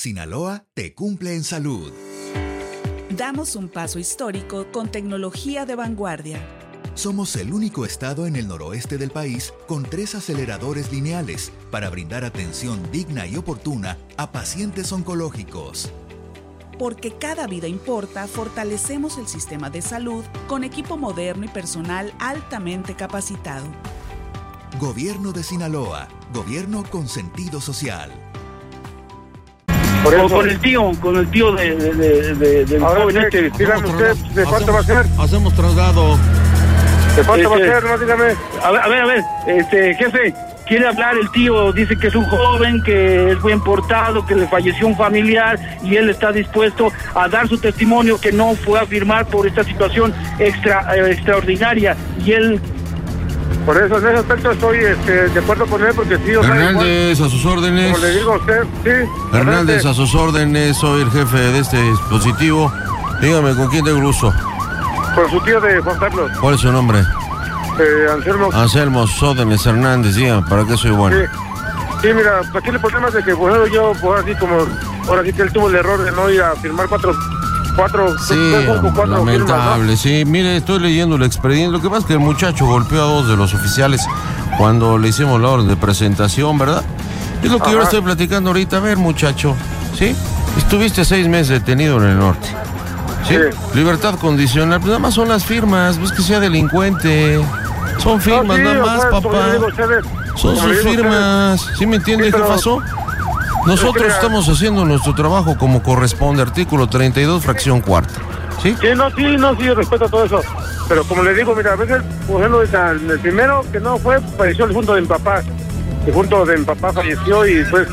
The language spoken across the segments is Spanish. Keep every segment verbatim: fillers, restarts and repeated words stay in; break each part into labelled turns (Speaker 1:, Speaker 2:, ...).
Speaker 1: Sinaloa te cumple en salud.
Speaker 2: Damos un paso histórico con tecnología de vanguardia.
Speaker 1: Somos el único estado en el noroeste del país con tres aceleradores lineales para brindar atención digna y oportuna a pacientes oncológicos.
Speaker 2: Porque cada vida importa, fortalecemos el sistema de salud con equipo moderno y personal altamente capacitado.
Speaker 1: Gobierno de Sinaloa, gobierno con sentido social.
Speaker 3: Por con el tío, con el tío de, de, de, de, del joven este.
Speaker 4: Dígame usted, ¿de cuánto va a ser?
Speaker 5: Hacemos traslado.
Speaker 4: ¿De cuánto
Speaker 3: este,
Speaker 4: va a ser? No, dígame.
Speaker 3: A ver, a ver, a ver, este, jefe, quiere hablar el tío, dice que es un joven, que es buen portado, que le falleció un familiar y él está dispuesto a dar su testimonio, que no fue a firmar por esta situación extra eh, extraordinaria y él...
Speaker 4: Por eso, en ese aspecto estoy este, de acuerdo con él, porque sí, o sea,
Speaker 5: Hernández,
Speaker 4: igual,
Speaker 5: a sus órdenes.
Speaker 4: como le digo a usted, sí.
Speaker 5: Hernández, a sus órdenes, soy el jefe de este dispositivo. Dígame, ¿con quién tengo el gusto?
Speaker 4: Con su tío de Juan Carlos.
Speaker 5: ¿Cuál es su nombre?
Speaker 4: Eh, Anselmo.
Speaker 5: Anselmo Sódenes Hernández, dígame, ¿para qué soy bueno?
Speaker 4: Sí, sí, mira, aquí el problema es de que, por ejemplo, yo, pues así como, ahora sí que él tuvo el error de no ir a firmar cuatro... Cuatro,
Speaker 5: Sí,
Speaker 4: cuatro, cuatro
Speaker 5: lamentable,
Speaker 4: firmas, ¿no?
Speaker 5: sí. Mire, estoy leyendo el expediente. Lo que pasa es que el muchacho golpeó a dos de los oficiales cuando le hicimos la orden de presentación, ¿verdad? Es lo que
Speaker 4: Ajá.
Speaker 5: yo le estoy platicando ahorita. A ver, muchacho, ¿sí? Estuviste seis meses detenido en el norte, ¿sí?
Speaker 4: Sí.
Speaker 5: Libertad condicional, pues nada más son las firmas, no es que sea delincuente. Son firmas,
Speaker 4: No, sí,
Speaker 5: nada
Speaker 4: o
Speaker 5: más,
Speaker 4: sea, como le
Speaker 5: papá.
Speaker 4: digo a ustedes,
Speaker 5: Son
Speaker 4: como le
Speaker 5: sus
Speaker 4: digo a
Speaker 5: firmas. ¿Sí me entiende,
Speaker 4: Sí,
Speaker 5: qué
Speaker 4: pero-
Speaker 5: pasó? Nosotros
Speaker 4: Es que-
Speaker 5: estamos haciendo nuestro trabajo como corresponde, artículo treinta y dos, fracción cuarta. ¿Sí?
Speaker 4: Sí, no, sí, no, sí, respeto todo eso. Pero como le digo, mira, a veces, por ejemplo, el primero que no fue, falleció el junto de mi papá. El junto de mi papá falleció y pues...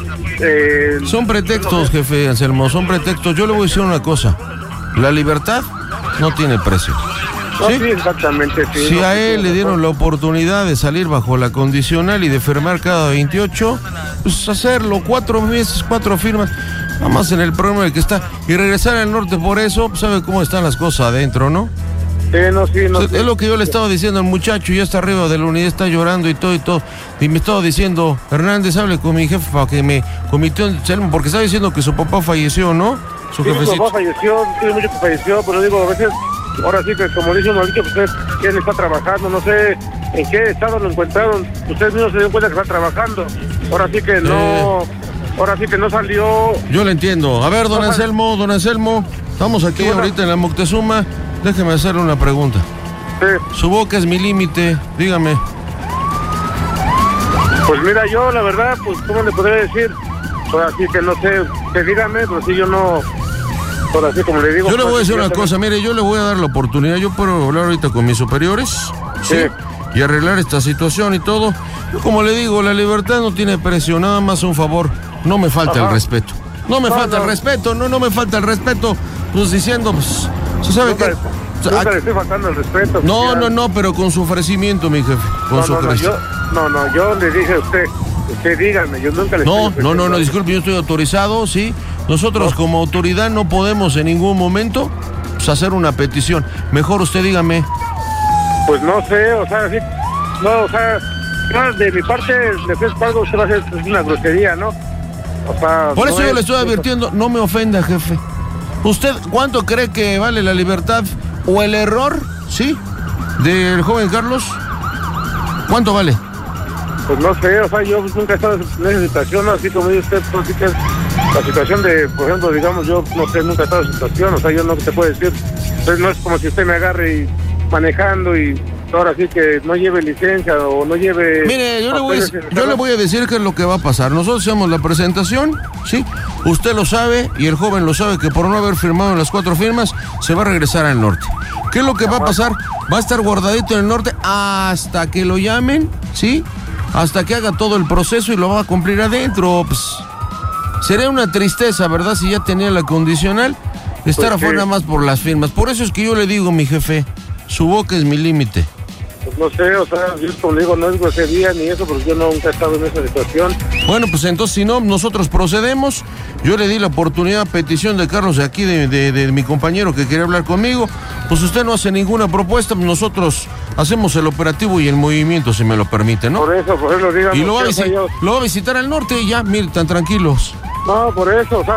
Speaker 4: Eh,
Speaker 5: Son pretextos, jefe Anselmo, son pretextos. Yo le voy a decir una cosa. La libertad no tiene precio.
Speaker 4: no,
Speaker 5: ¿Sí?
Speaker 4: sí, exactamente, sí.
Speaker 5: Si
Speaker 4: no,
Speaker 5: a
Speaker 4: sí,
Speaker 5: él
Speaker 4: sí,
Speaker 5: le dieron la oportunidad de salir bajo la condicional y de firmar cada veintiocho, pues hacerlo, cuatro meses, cuatro firmas, nada más en el problema de que está. Y regresar al norte por eso, pues sabe cómo están las cosas adentro, ¿no?
Speaker 4: Sí, no, sí, no.
Speaker 5: O sea,
Speaker 4: sí.
Speaker 5: es lo que yo le estaba diciendo al muchacho, ya está arriba de la unidad, está llorando y todo y todo. Y me estaba diciendo, Hernández, hable con mi jefe para que me comitió, porque estaba diciendo que su papá falleció, ¿no? Su
Speaker 4: Sí, mi
Speaker 5: jefecito.
Speaker 4: papá falleció, tiene mucho que falleció, pero digo, a veces, ahora sí que como dice uno, que usted, quién está trabajando, no sé en qué estado lo encontraron, ustedes mismos se dieron cuenta que está trabajando, ahora sí que no, ahora sí que no salió.
Speaker 5: Yo le entiendo. A ver, don
Speaker 4: Ajá.
Speaker 5: Anselmo, don Anselmo, estamos aquí
Speaker 4: Sí, bueno.
Speaker 5: ahorita en la Moctezuma. Déjeme hacerle una pregunta.
Speaker 4: Sí,
Speaker 5: Su boca es mi límite, dígame.
Speaker 4: pues mira, yo la verdad, pues, ¿cómo le podría decir? Pues así que no sé, que dígame, pero si yo no, por así como le digo.
Speaker 5: Yo le voy a
Speaker 4: pues,
Speaker 5: decir
Speaker 4: yo
Speaker 5: una
Speaker 4: también-
Speaker 5: cosa, mire, yo le voy a dar la oportunidad, yo puedo hablar ahorita con mis superiores, ¿sí?
Speaker 4: Sí.
Speaker 5: Y arreglar esta situación y todo. Yo, como le digo, la libertad no tiene precio, nada más un favor, no me falta
Speaker 4: Ajá.
Speaker 5: el respeto. No me
Speaker 4: No,
Speaker 5: falta
Speaker 4: no.
Speaker 5: el respeto, no, no me falta el respeto. Pues diciendo, pues, ¿se sabe
Speaker 4: Nunca,
Speaker 5: qué?
Speaker 4: nunca le estoy faltando el respeto.
Speaker 5: No,
Speaker 4: oficial.
Speaker 5: no, no, pero con su ofrecimiento, mi jefe, con
Speaker 4: No,
Speaker 5: su
Speaker 4: no, no,
Speaker 5: ofrecimiento.
Speaker 4: yo, no, no, yo le dije a usted, usted dígame, yo nunca le
Speaker 5: No,
Speaker 4: estoy
Speaker 5: no, no, no,
Speaker 4: ofreciendo.
Speaker 5: disculpe, yo estoy autorizado, sí. Nosotros como autoridad no podemos en ningún momento pues, hacer una petición. Mejor usted dígame.
Speaker 4: Pues no sé, o sea, sí, no, o sea, ya de mi parte, le ofrezco algo, usted va a hacer es una grosería, ¿no? O sea,
Speaker 5: Por
Speaker 4: no
Speaker 5: eso yo
Speaker 4: es-
Speaker 5: le estoy advirtiendo, no me ofenda, jefe. ¿Usted cuánto cree que vale la libertad o el error, sí, del joven Carlos? ¿Cuánto vale?
Speaker 4: Pues no sé, o sea, yo nunca he estado en esa situación, ¿no? Así como dice usted, pues sí que es la situación de, por ejemplo, digamos, yo no sé, nunca he estado en esa situación, o sea, yo no te puedo decir, entonces no es como si usted me agarre y manejando y ahora sí que no lleve licencia o no lleve...
Speaker 5: Mire, yo le, voy a,
Speaker 4: papeles en el
Speaker 5: yo le
Speaker 4: carro.
Speaker 5: voy a decir qué es lo que va a pasar. Nosotros hacemos la presentación, ¿sí? Usted lo sabe y el joven lo sabe que por no haber firmado las cuatro firmas se va a regresar al norte. ¿Qué es lo que va a pasar? Va a estar guardadito en el norte hasta que lo llamen, ¿sí? Hasta que haga todo el proceso y lo va a cumplir adentro. Pues, sería una tristeza, ¿verdad? Si ya tenía la condicional, estar
Speaker 4: Pues
Speaker 5: afuera
Speaker 4: sí.
Speaker 5: nada más por las firmas. Por eso es que yo le digo, mi jefe, su boca es mi límite.
Speaker 4: Pues no sé, o sea, yo como le digo, no es grosería ni eso, porque yo nunca he estado en esa situación.
Speaker 5: Bueno, pues entonces si no, nosotros procedemos. Yo le di la oportunidad a petición de Carlos de aquí, de, de, de mi compañero que quería hablar conmigo. Pues usted no hace ninguna propuesta, nosotros hacemos el operativo y el movimiento, si me lo permite, ¿no?
Speaker 4: Por eso, por eso, digamos,
Speaker 5: Y lo va, a
Speaker 4: que, o sea,
Speaker 5: visi-
Speaker 4: yo-
Speaker 5: lo va a visitar al norte y ya, mire, tan tranquilos.
Speaker 4: No, por eso, o sea,